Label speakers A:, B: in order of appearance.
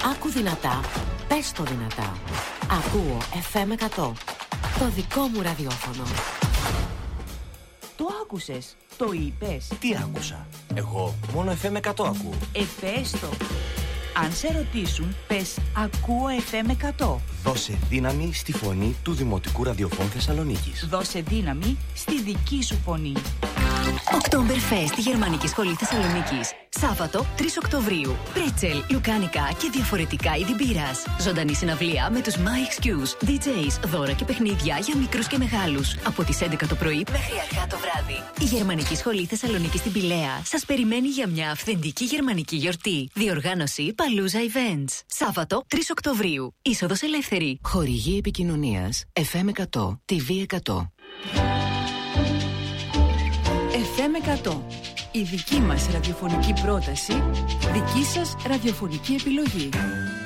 A: Άκου δυνατά, πες το δυνατά. Ακούω FM 100. Το δικό μου ραδιόφωνο.
B: Το άκουσες, το είπες.
C: Τι άκουσα? Εγώ μόνο FM 100 ακούω.
B: Πες το. Αν σε ρωτήσουν, πες ακούω FM 100.
C: Δώσε δύναμη στη φωνή του Δημοτικού Ραδιοφώνου Θεσσαλονίκης.
B: Δώσε δύναμη στη δική σου φωνή.
D: Oktoberfest στη Γερμανική Σχολή Θεσσαλονίκης. Σάββατο 3 Οκτωβρίου. Πρέτσελ, λουκάνικα και διαφορετικά είδη μπύρας. Ζωντανή συναυλία με τους My Excuse, DJs, δώρα και παιχνίδια για μικρούς και μεγάλους. Από τις 11 το πρωί μέχρι αργά το βράδυ. Η Γερμανική Σχολή Θεσσαλονίκης στην Πηλαία σας περιμένει για μια αυθεντική γερμανική γιορτή. Διοργάνωση Παλούζα Events. Σάββατο 3 Οκτωβρίου. Είσοδος ελεύθερη.
A: Χορηγή επικοινωνίας FM 100, TV 100.
B: FM 100. Η δική μας ραδιοφωνική πρόταση, δική σας ραδιοφωνική επιλογή.